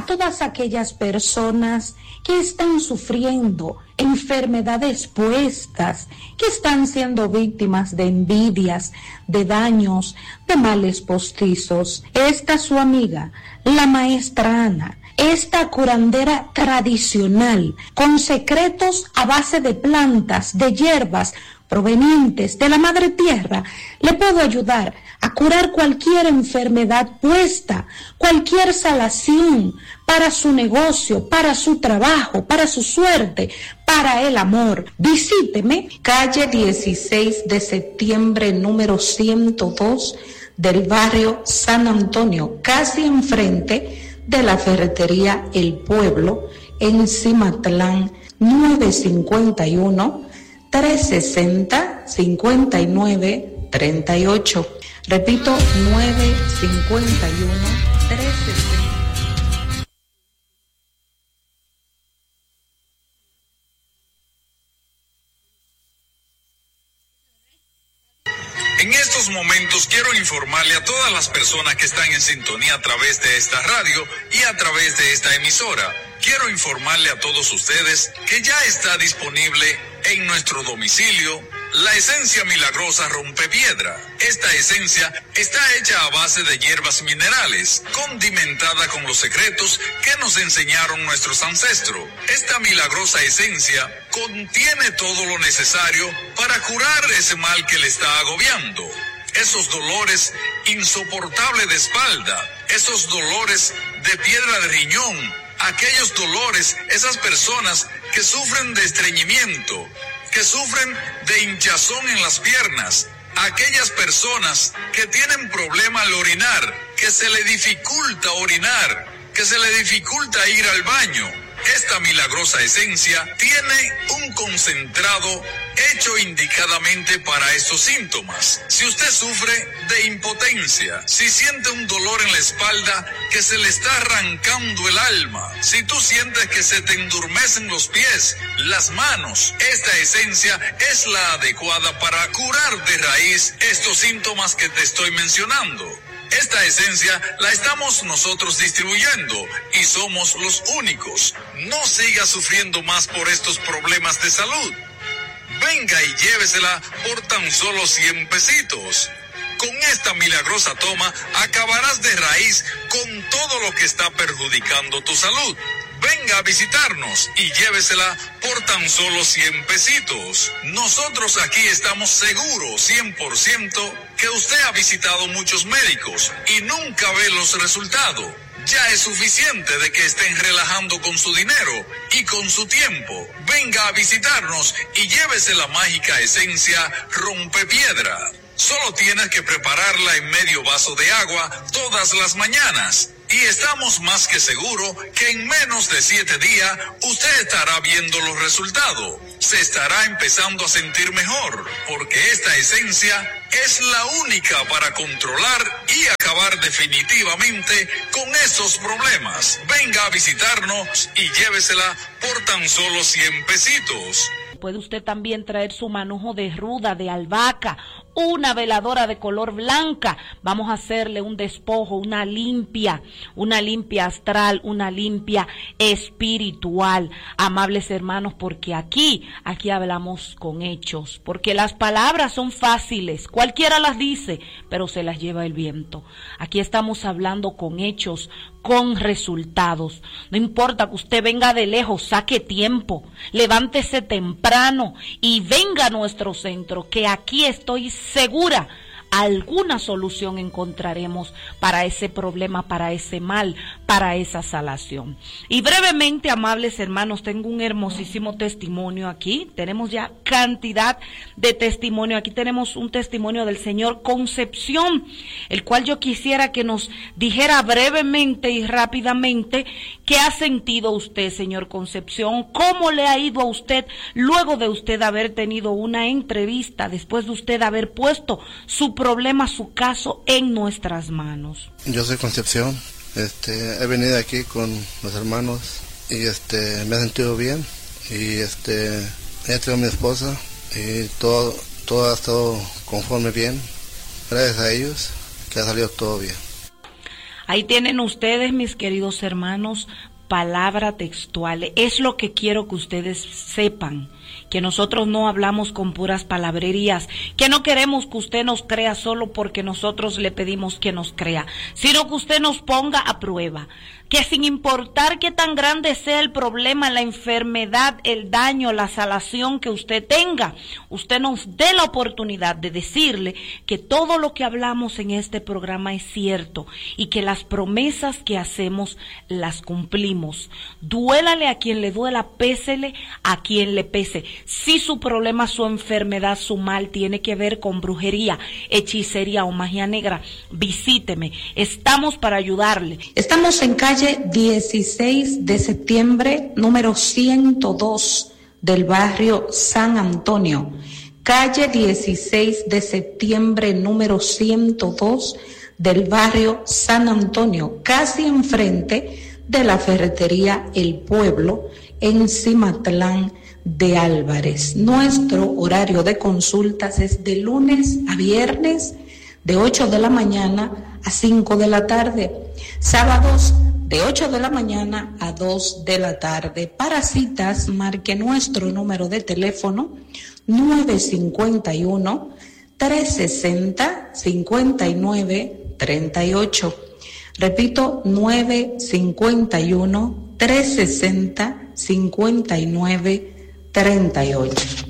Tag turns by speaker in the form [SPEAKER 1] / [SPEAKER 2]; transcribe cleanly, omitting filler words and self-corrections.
[SPEAKER 1] todas aquellas personas que están sufriendo enfermedades puestas, que están siendo víctimas de envidias, de daños, de males postizos. Esta su amiga, la maestra Ana, esta curandera tradicional, con secretos a base de plantas, de hierbas provenientes de la madre tierra, le puedo ayudar a curar cualquier enfermedad puesta, cualquier salación para su negocio, para su trabajo, para su suerte, para el amor. Visíteme, calle 16 de septiembre, número 102 del barrio San Antonio, casi enfrente de la ferretería El Pueblo, en Cimatlán, 951-360-5938. Repito, 951-360.
[SPEAKER 2] En estos momentos quiero informarle a todas las personas que están en sintonía a través de esta radio y a través de esta emisora. Quiero informarle a todos ustedes que ya está disponible en nuestro domicilio la esencia milagrosa Rompepiedra. Esta esencia está hecha a base de hierbas minerales, condimentada con los secretos que nos enseñaron nuestros ancestros. Esta milagrosa esencia contiene todo lo necesario para curar ese mal que le está agobiando. Esos dolores insoportables de espalda, esos dolores de piedra de riñón, aquellos dolores, esas personas que sufren de estreñimiento, que sufren de hinchazón en las piernas, aquellas personas que tienen problema al orinar, que se le dificulta orinar, que se le dificulta ir al baño. Esta milagrosa esencia tiene un concentrado hecho indicadamente para estos síntomas. Si usted sufre de impotencia, si siente un dolor en la espalda que se le está arrancando el alma, si tú sientes que se te endurmecen los pies, las manos, esta esencia es la adecuada para curar de raíz estos síntomas que te estoy mencionando. Esta esencia la estamos nosotros distribuyendo y somos los únicos. No siga sufriendo más por estos problemas de salud. Venga y llévesela por tan solo 100 pesitos. Con esta milagrosa toma acabarás de raíz con todo lo que está perjudicando tu salud. Venga a visitarnos y llévesela por tan solo 100 pesitos. Nosotros aquí estamos seguros 100% que usted ha visitado muchos médicos y nunca ve los resultados. Ya es suficiente de que estén relajando con su dinero y con su tiempo. Venga a visitarnos y llévese la mágica esencia Rompepiedra. Solo tienes que prepararla en medio vaso de agua todas las mañanas. Y estamos más que seguros que en menos de 7 días usted estará viendo los resultados. Se estará empezando a sentir mejor, porque esta esencia es la única para controlar y acabar definitivamente con esos problemas. Venga a visitarnos y llévesela por tan solo 100 pesitos.
[SPEAKER 3] Puede usted también traer su manojo de ruda, de albahaca, una veladora de color blanca. Vamos a hacerle un despojo, una limpia astral, una limpia espiritual. Amables hermanos, porque aquí hablamos con hechos, porque las palabras son fáciles, cualquiera las dice, pero se las lleva el viento. Aquí estamos hablando con hechos, con resultados. No importa que usted venga de lejos, saque tiempo, levántese temprano y venga a nuestro centro, que aquí estoy segura alguna solución encontraremos para ese problema, para ese mal, para esa salación. Y brevemente, amables hermanos, tengo un hermosísimo testimonio aquí. Tenemos ya cantidad de testimonio. Aquí tenemos un testimonio del señor Concepción, el cual yo quisiera que nos dijera brevemente y rápidamente qué ha sentido usted, señor Concepción, cómo le ha ido a usted luego de usted haber tenido una entrevista, después de usted haber puesto su problema, su caso en nuestras manos.
[SPEAKER 4] Yo soy Concepción, he venido aquí con los hermanos y me he sentido bien y he traído a mi esposa y todo ha estado conforme bien, gracias a ellos que ha salido todo bien.
[SPEAKER 3] Ahí tienen ustedes, mis queridos hermanos, palabra textual. Es lo que quiero que ustedes sepan, que nosotros no hablamos con puras palabrerías, que no queremos que usted nos crea solo porque nosotros le pedimos que nos crea, sino que usted nos ponga a prueba, que sin importar qué tan grande sea el problema, la enfermedad, el daño, la salación que usted tenga, usted nos dé la oportunidad de decirle que todo lo que hablamos en este programa es cierto y que las promesas que hacemos las cumplimos. Duélale a quien le duela, pésele a quien le pese. Si su problema, su enfermedad, su mal tiene que ver con brujería, hechicería o magia negra, visíteme. Estamos para ayudarle.
[SPEAKER 1] Estamos en calle 16 de septiembre, número 102 del barrio San Antonio. Calle 16 de septiembre, número 102 del barrio San Antonio, casi enfrente de la ferretería El Pueblo, en Cimatlán de Álvarez. Nuestro horario de consultas es de lunes a viernes, de 8 de la mañana a 5 de la tarde. Sábados, de 8 de la mañana a 2 de la tarde. Para citas, marque nuestro número de teléfono 951-360-5938. Repito, 951-360-5938.